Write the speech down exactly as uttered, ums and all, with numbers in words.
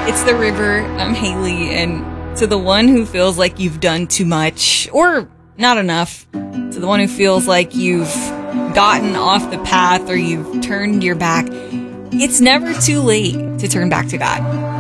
It's the River. I'm Haley, and to the one who feels like you've done too much or not enough, to the one who feels like you've gotten off the path or you've turned your back, it's never too late to turn back to God.